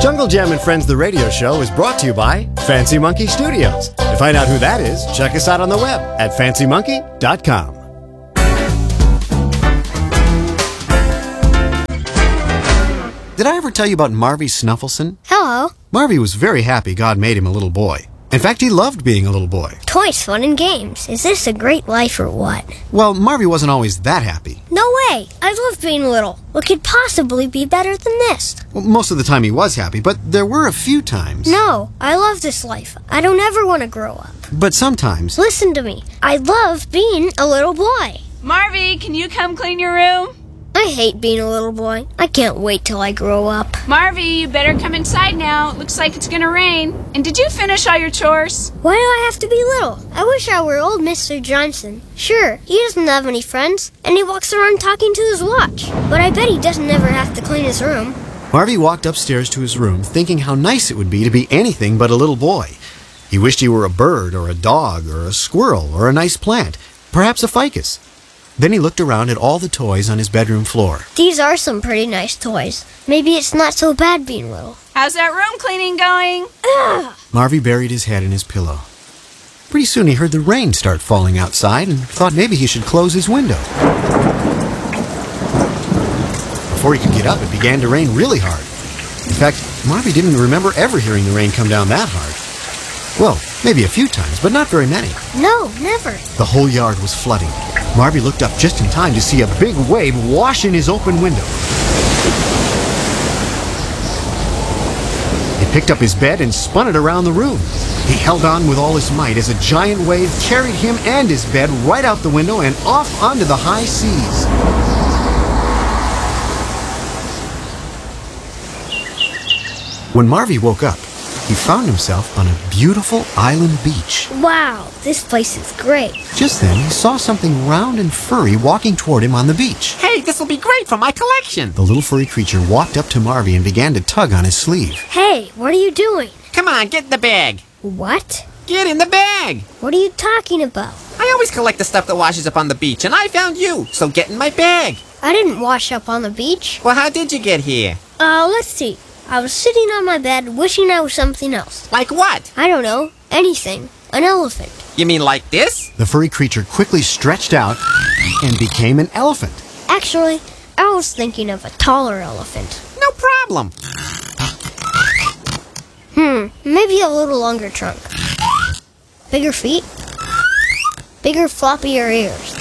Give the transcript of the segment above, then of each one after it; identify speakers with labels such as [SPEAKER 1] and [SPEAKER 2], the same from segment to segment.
[SPEAKER 1] Jungle Jam and Friends, the radio show, is brought to you by Fancy Monkey Studios. To find out who that is, check us out on the web at fancymonkey.com. Did I ever tell you about Marvy Snuffleson?
[SPEAKER 2] Hello.
[SPEAKER 1] Marvy was very happy God made him a little boy. In fact, he loved being a little boy.
[SPEAKER 2] Toys, fun, and games. Is this a great life or what?
[SPEAKER 1] Well, Marvy wasn't always that happy.
[SPEAKER 2] No way. I love being little. What could possibly be better than this?
[SPEAKER 1] Well, most of the time he was happy, but there were a few times.
[SPEAKER 2] No, I love this life. I don't ever want to grow up.
[SPEAKER 1] But sometimes...
[SPEAKER 2] Listen to me. I love being a little boy.
[SPEAKER 3] Marvy, can you come clean your room?
[SPEAKER 2] I hate being a little boy. I can't wait till I grow up.
[SPEAKER 3] Marvy, you better come inside now. It looks like it's gonna rain. And did you finish all your chores?
[SPEAKER 2] Why do I have to be little? I wish I were old Mr. Johnson. Sure, he doesn't have any friends, and he walks around talking to his watch. But I bet he doesn't ever have to clean his room.
[SPEAKER 1] Marvy walked upstairs to his room, thinking how nice it would be to be anything but a little boy. He wished he were a bird, or a dog, or a squirrel, or a nice plant, perhaps a ficus. Then he looked around at all the toys on his bedroom floor.
[SPEAKER 2] These are some pretty nice toys. Maybe it's not so bad being little.
[SPEAKER 3] How's that room cleaning going?
[SPEAKER 1] Marvy buried his head in his pillow. Pretty soon he heard the rain start falling outside and thought maybe he should close his window. Before he could get up, it began to rain really hard. In fact, Marvy didn't remember ever hearing the rain come down that hard. Well, maybe a few times, but not very many.
[SPEAKER 2] No, never.
[SPEAKER 1] The whole yard was flooding. Marvy looked up just in time to see a big wave wash in his open window. He picked up his bed and spun it around the room. He held on with all his might as a giant wave carried him and his bed right out the window and off onto the high seas. When Marvy woke up, he found himself on a beautiful island beach.
[SPEAKER 2] Wow, this place is great.
[SPEAKER 1] Just then, he saw something round and furry walking toward him on the beach.
[SPEAKER 4] Hey, this'll be great for my collection.
[SPEAKER 1] The little furry creature walked up to Marvy and began to tug on his sleeve.
[SPEAKER 2] Hey, what are you doing?
[SPEAKER 4] Come on, get in the bag.
[SPEAKER 2] What?
[SPEAKER 4] Get in the bag.
[SPEAKER 2] What are you talking about?
[SPEAKER 4] I always collect the stuff that washes up on the beach, and I found you, so get in my bag.
[SPEAKER 2] I didn't wash up on the beach.
[SPEAKER 4] Well, how did you get here?
[SPEAKER 2] Let's see. I was sitting on my bed wishing I was something else.
[SPEAKER 4] Like what?
[SPEAKER 2] I don't know. Anything. An elephant.
[SPEAKER 4] You mean like this?
[SPEAKER 1] The furry creature quickly stretched out and became an elephant.
[SPEAKER 2] Actually, I was thinking of a taller elephant.
[SPEAKER 4] No problem.
[SPEAKER 2] Maybe a little longer trunk. Bigger feet. Bigger floppier ears.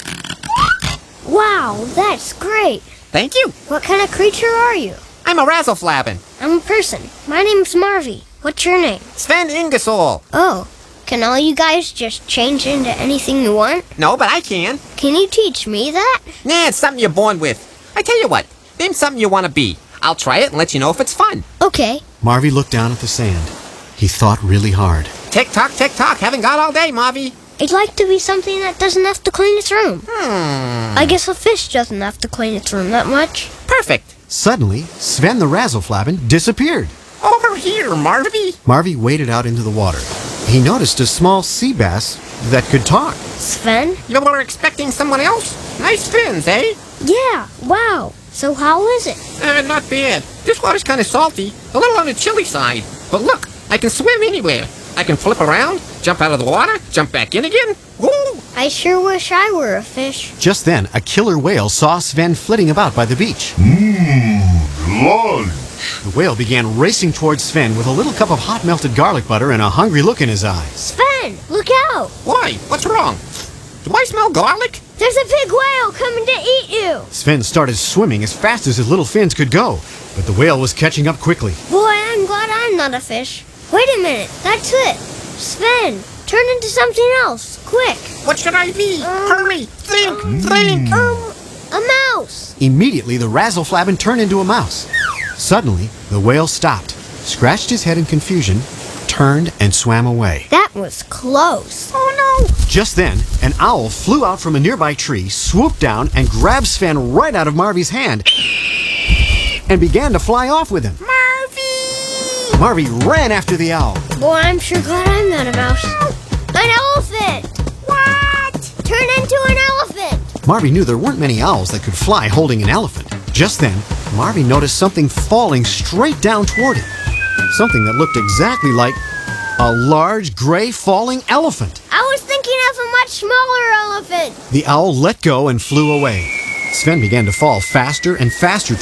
[SPEAKER 2] Wow, that's great.
[SPEAKER 4] Thank you.
[SPEAKER 2] What kind of creature are you?
[SPEAKER 4] I'm a razzle-flabbin'.
[SPEAKER 2] I'm a person. My name's Marvy. What's your name?
[SPEAKER 4] Sven Ingersoll.
[SPEAKER 2] Oh, can all you guys just change into anything you want?
[SPEAKER 4] No, but I can.
[SPEAKER 2] Can you teach me that?
[SPEAKER 4] Nah, it's something you're born with. I tell you what, name something you want to be. I'll try it and let you know if it's fun.
[SPEAKER 2] Okay.
[SPEAKER 1] Marvy looked down at the sand. He thought really hard.
[SPEAKER 4] Tick-tock, tick-tock. Haven't got all day, Marvy.
[SPEAKER 2] I'd like to be something that doesn't have to clean its room. I guess a fish doesn't have to clean its room that much.
[SPEAKER 4] Perfect.
[SPEAKER 1] Suddenly, Sven the Razzle-Flabbin disappeared.
[SPEAKER 4] Over here, Marvy.
[SPEAKER 1] Marvy waded out into the water. He noticed a small sea bass that could talk.
[SPEAKER 2] Sven?
[SPEAKER 4] You were expecting someone else? Nice fins, eh?
[SPEAKER 2] Yeah, wow. So how is it?
[SPEAKER 4] Not bad. This water's kind of salty, a little on the chilly side. But look, I can swim anywhere. I can flip around, jump out of the water, jump back in again. Woo!
[SPEAKER 2] I sure wish I were a fish.
[SPEAKER 1] Just then, a killer whale saw Sven flitting about by the beach.
[SPEAKER 5] Lunch.
[SPEAKER 1] The whale began racing towards Sven with a little cup of hot melted garlic butter and a hungry look in his eyes.
[SPEAKER 2] Sven, look out!
[SPEAKER 4] Why? What's wrong? Do I smell garlic?
[SPEAKER 2] There's a big whale coming to eat you!
[SPEAKER 1] Sven started swimming as fast as his little fins could go, but the whale was catching up quickly.
[SPEAKER 2] Boy, I'm glad I'm not a fish. Wait a minute, that's it. Sven, turn into something else, quick.
[SPEAKER 4] What should I be? Hurry! Think!
[SPEAKER 2] A mouse.
[SPEAKER 1] Immediately, the Razzle-Flabbin turned into a mouse. Suddenly, the whale stopped, scratched his head in confusion, turned and swam away.
[SPEAKER 2] That was close.
[SPEAKER 4] Oh no!
[SPEAKER 1] Just then, an owl flew out from a nearby tree, swooped down, and grabbed Sven right out of Marvy's hand and began to fly off with him. Marvy ran after the owl.
[SPEAKER 2] Boy, I'm sure glad I'm not a mouse. An elephant! What? Turn into an elephant!
[SPEAKER 1] Marvy knew there weren't many owls that could fly holding an elephant. Just then, Marvy noticed something falling straight down toward him. Something that looked exactly like a large gray falling elephant.
[SPEAKER 2] I was thinking of a much smaller elephant.
[SPEAKER 1] The owl let go and flew away. Sven began to fall faster and faster